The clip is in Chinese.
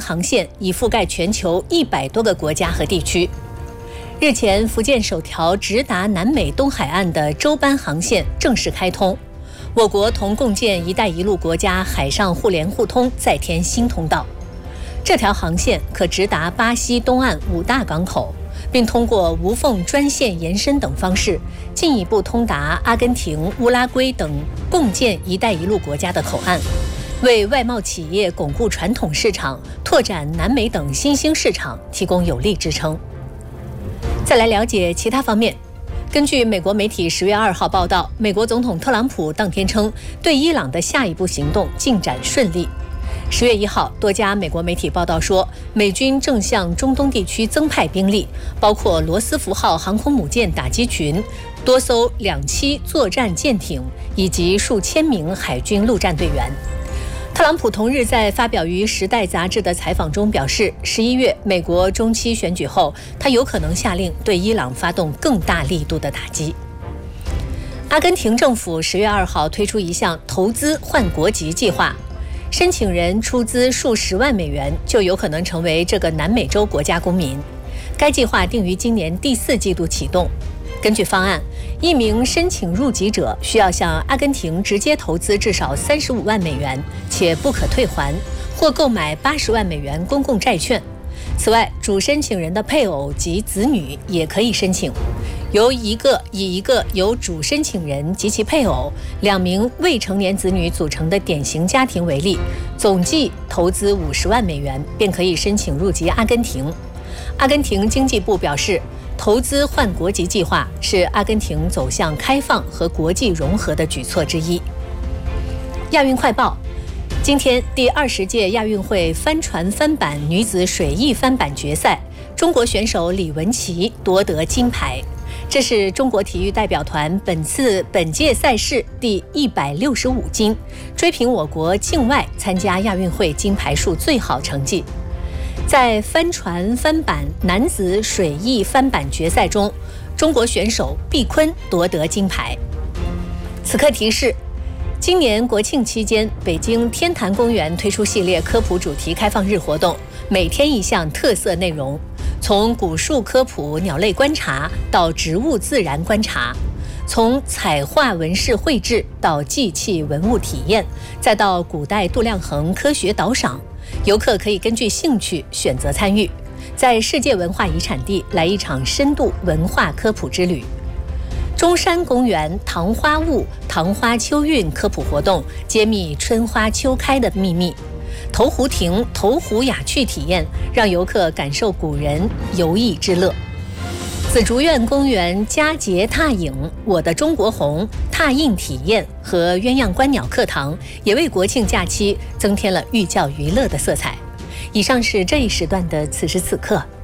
航线已覆盖全球100多个国家和地区。日前，福建首条直达南美东海岸的洲班航线正式开通，我国同共建“一带一路”国家海上互联互通再添新通道。这条航线可直达巴西东岸5大港口，并通过无缝专线延伸等方式，进一步通达阿根廷、乌拉圭等共建“一带一路”国家的口岸，为外贸企业巩固传统市场、拓展南美等新兴市场提供有力支撑。再来了解其他方面。根据美国媒体10月2号报道，美国总统特朗普当天称，对伊朗的下一步行动进展顺利。10月1号，多家美国媒体报道说，美军正向中东地区增派兵力，包括罗斯福号航空母舰打击群、多艘2栖作战舰艇以及数千名海军陆战队员。特朗普同日在发表于《时代》杂志的采访中表示，11月美国中期选举后，他有可能下令对伊朗发动更大力度的打击。阿根廷政府10月2号推出一项投资换国籍计划，申请人出资数十万美元就有可能成为这个南美洲国家公民。该计划定于今年第4季度启动。根据方案，一名申请入籍者需要向阿根廷直接投资至少35万美元，且不可退还，或购买80万美元公共债券。此外，主申请人的配偶及子女也可以申请。以一个由主申请人及其配偶、2名未成年子女组成的典型家庭为例，总计投资50万美元，便可以申请入籍阿根廷。阿根廷经济部表示，投资换国籍计划是阿根廷走向开放和国际融合的举措之一。亚运快报：今天第20届亚运会帆船翻板女子水翼翻板决赛，中国选手李雯琪夺得金牌。这是中国体育代表团本届赛事第165金，追平我国境外参加亚运会金牌数最好成绩。在帆船翻板男子水翼翻板决赛中，中国选手毕坤夺得金牌。此刻提示：今年国庆期间，北京天坛公园推出系列科普主题开放日活动，每天一项特色内容，从古树科普、鸟类观察到植物自然观察，从彩画纹饰绘制到祭器文物体验，再到古代度量衡科学导赏。游客可以根据兴趣选择参与，在世界文化遗产地来一场深度文化科普之旅。中山公园糖花坞、糖花秋韵科普活动揭秘春花秋开的秘密，投壶亭投壶雅趣体验让游客感受古人游艺之乐。紫竹院公园佳节踏影、我的中国红踏印体验和鸳鸯观鸟课堂也为国庆假期增添了寓教于乐的色彩。以上是这一时段的此时此刻。